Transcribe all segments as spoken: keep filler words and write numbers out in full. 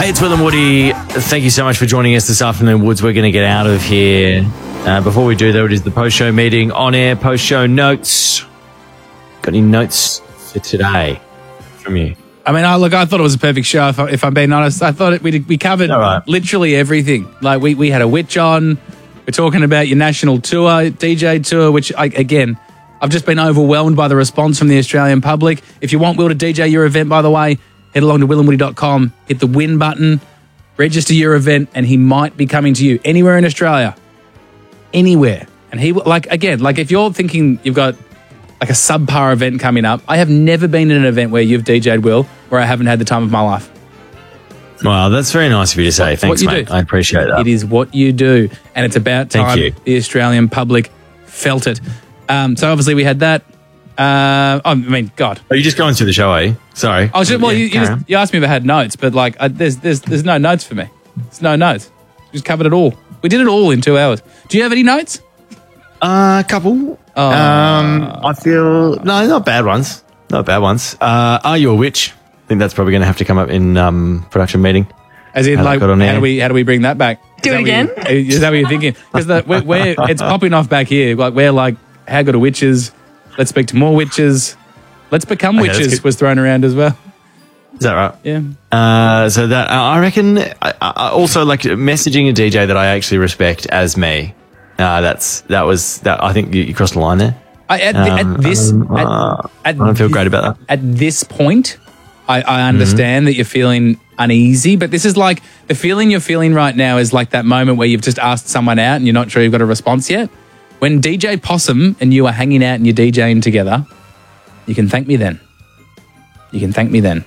Hey, it's Will and Woody. Thank you so much for joining us this afternoon, Woods. We're going to get out of here. Uh, before we do, though, it is the post-show meeting on air, post-show notes. Got any notes for today from you? I mean, I, look, I thought it was a perfect show, if, I, if I'm being honest. I thought it, we did, we covered right. literally everything. Like, we, we had a witch on. We're talking about your national tour, D J tour, which, I, again, I've just been overwhelmed by the response from the Australian public. If you want Will to D J your event, by the way, head along to will and woody dot com, hit the win button, register your event, and he might be coming to you anywhere in Australia. Anywhere. And he, like, again, like if you're thinking you've got like a subpar event coming up, I have never been in an event where you've D J'd, Will, where I haven't had the time of my life. Well, that's very nice of you to say. Thanks, mate. Do. I appreciate that. It is what you do. And it's about time the Australian public felt it. Um, so obviously we had that. Uh, I mean, God. Are you just going through the show, are you? Sorry. I was just, well, yeah, you, you, just, you asked me if I had notes, but like, I, there's, there's, there's no notes for me. There's no notes. We just covered it all. We did it all in two hours. Do you have any notes? A uh, couple. Oh. Um, I feel no, not bad ones. Not bad ones. Uh, are you a witch? I think that's probably going to have to come up in um, production meeting. As in, like, how do we how do we bring that back? Do is it again? You, is that what you're thinking? Because we're, we're it's popping off back here. Like we're like, how good are witches? Let's speak to more witches. Let's become okay, witches was thrown around as well. Is that right? Yeah. Uh, so that uh, I reckon. I, I also like messaging a D J that I actually respect as me. Uh, that's that was that. I think you, you crossed the line there. I, at, um, at this, um, uh, at, at I don't feel great about that. At this point, I, I understand mm-hmm. that you're feeling uneasy, but this is like the feeling you're feeling right now is like that moment where you've just asked someone out and you're not sure you've got a response yet. When D J Possum and you are hanging out and you're DJing together, you can thank me then. You can thank me then.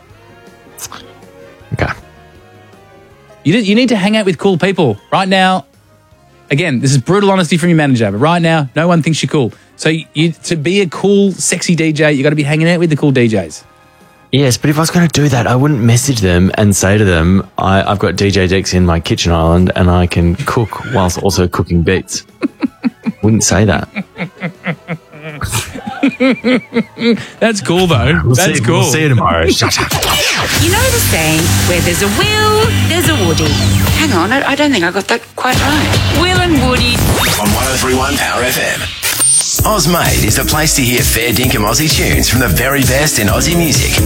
Okay. You, you need to hang out with cool people. Right now, again, this is brutal honesty from your manager, but right now, no one thinks you're cool. So you, to be a cool, sexy D J, you got to be hanging out with the cool D Js. Yes, but if I was going to do that, I wouldn't message them and say to them, I, I've got D J decks in my kitchen island and I can cook whilst also cooking beats. Wouldn't say that. That's cool, though. We'll That's see, cool. We'll see you tomorrow. Shut up. You know the saying, where there's a Will, there's a Woody. Hang on, I, I don't think I got that quite right. Will and Woody. On one oh three point one Power F M. Ozmade is the place to hear fair dinkum Aussie tunes from the very best in Aussie music.